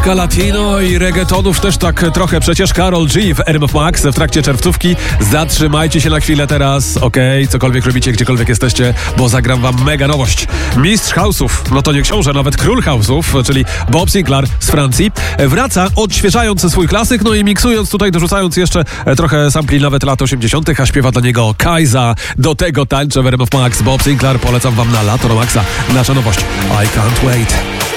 Muzyka latino i reggaetonów też tak trochę. Przecież Karol G w RMF Max w trakcie czerwcówki. Zatrzymajcie się na chwilę teraz, okej? Cokolwiek robicie, gdziekolwiek jesteście, bo zagram wam mega nowość. Mistrz house'ów, no to nie książę, nawet król house'ów, czyli Bob Sinclair z Francji, wraca odświeżając swój klasyk, no i miksując tutaj, dorzucając jeszcze trochę sampli nawet lat 80., a śpiewa dla niego Kajza. Do tego tańczę w RMF Max. Bob Sinclair, polecam wam na lato na Maxa. Nasza nowość I Can't Wait.